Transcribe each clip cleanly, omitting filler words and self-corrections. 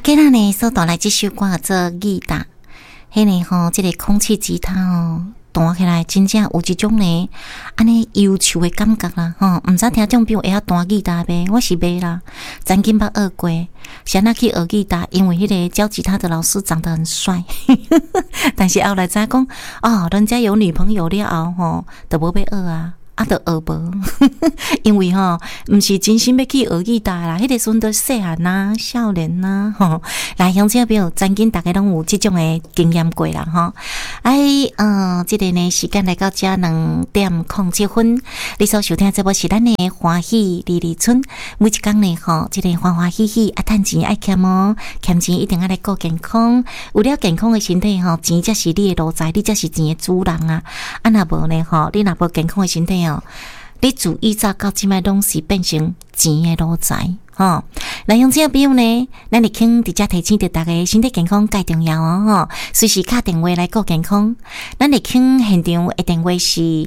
今日呢，所带来这首歌叫做吉他。迄个吼，这个空气吉他哦，弹起来真正有一种呢，安尼忧愁的感觉啦吼。毋知听众朋友会晓弹吉他袂？我是袂啦，曾经捌学过，想要去学吉他，因为迄个教吉他的老师长得很帅，但是后来知讲哦，人家有女朋友了后吼，就无要学啊。就学无，因为毋是真心要去学吉他啦。迄个时阵都细汉呐、少年呐，来乡亲朋友，曾经大家拢有即种的经验过啦，即个呢时间来到这2:07，你所收听这部是咱的欢喜里里村，每一天呢即个欢欢喜喜，趁钱爱欠哦，欠钱一定要来顾健康，有了健康的身体钱才是你的路财，你才是钱的主人啊。若无呢你若无健康的身体你自以早到即摆拢是变成钱的路财来乡亲朋友呢，咱就请直接提醒着大家身体健康介重要随时打电话来顾健康。咱就请现场的电话是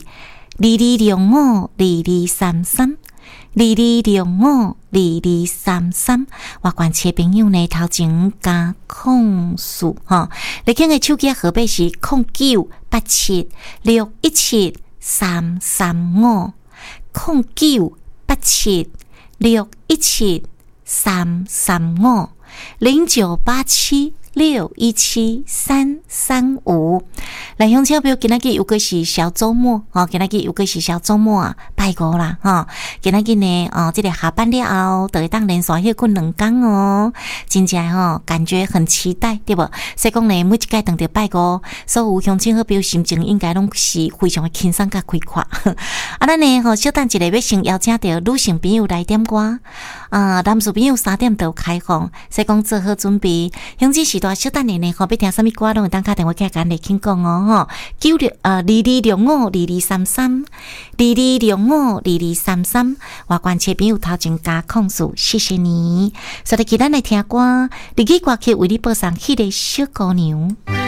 22052233。22052233，外关车朋友呢头前加控诉你听的手机号码是0987617335 0987617335 0987617335。来乡亲朋友，今仔日有个是小周末今仔日有个是小周末啊，拜五啦今仔日呢这个下班了后，就会当连续休困2天真正感觉很期待，对不？所以讲呢，每一届当着拜五，所有乡亲好朋友心情应该拢是非常的轻松甲开阔。咱呢小等一下要先邀请到女性朋友来点歌男士朋友3点就开放，所以讲做好准备。乡亲时代小等下呢要听什么歌，拢会当打电话给咱来请讲22052233 22052233，外关车朋友头前加控诉，谢谢你。所以咱来听歌，日语歌曲为你播上迄个小姑娘。